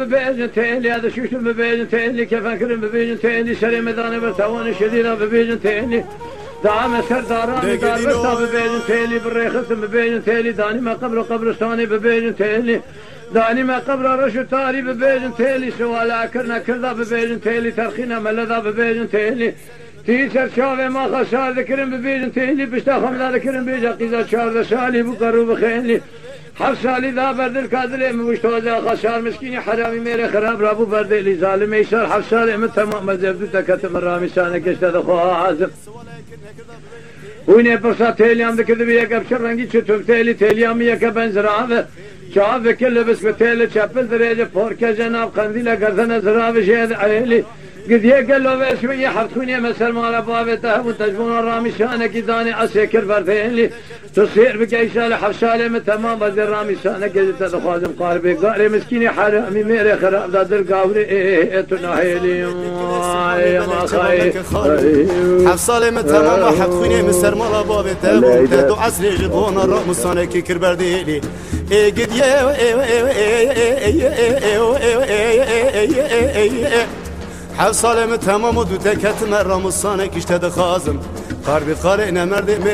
ببيجن تيلي هذا شوش ببيجن تيلي كيف أكرم ببيجن تيلي شري مداني برتوان شديدة ببيجن تيلي دعم سرداران دار برتا ببيجن تيلي بالريخص ببيجن تيلي داني ما قبر قبرستاني ببيجن تيلي داني ما قبر رشو تاري ببيجن تيلي سوالا كرنا كردا ببيجن تيلي ترخينا ملذا ببيجن تيلي تيسر شافي ما خسار ذكرن ببيجن تيلي بشتا خمدا ذكرن بيجا قيزا شار شالي بقرو بخيلي حفصالي ذا برد الكادلي مشتوزا خسار مسكيني حرامي ميري خراب رابو برد اللي ظالم يسار حفصالي من تمام مزبدو تكتم الرامي سانك اشتاد خوها عازم ويني برصا تيليام ذكر بيك ابشر رنگي چطور تيليام يكا بنزرعه شعب كل بس بتيلي چپل دريجه پوركه جناب قنديله گردن زراب شهد عيلي قد يقل له بشوية حرتوني مسر مالا بابته وتجبون الرامي شانك داني اسيكر برتيلي تصير بكيشالي حفشالي من تمام بدر رامي شانك جدت دخازم قاربي قاري مسكيني حرامي ميري خراب دادر قاوري تناهيلي يا ما خاي حفصالي من تمام حرتوني مسر مالا بابته وتدو عسري جبون الرامي شانك كربرديلي قد حفصالي من تمام ودو تكت مرام الصانك اشتد خازم قاربي قارئنا مرد